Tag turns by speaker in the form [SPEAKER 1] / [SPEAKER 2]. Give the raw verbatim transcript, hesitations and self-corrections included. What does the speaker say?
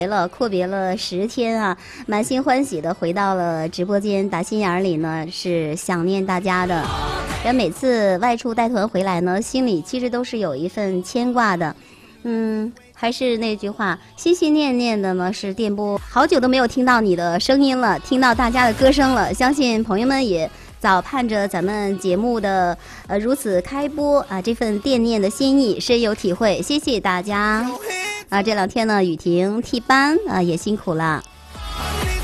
[SPEAKER 1] 了阔别了十天啊，满心欢喜的回到了直播间，打心眼里呢是想念大家的。人每次外出带团回来呢，心里其实都是有一份牵挂的。嗯，还是那句话，心心念念的呢是电波。好久都没有听到你的声音了，听到大家的歌声了，相信朋友们也早盼着咱们节目的呃如此开播啊，这份惦念的心意深有体会，谢谢大家。啊，这两天呢，雨婷替班啊也辛苦了。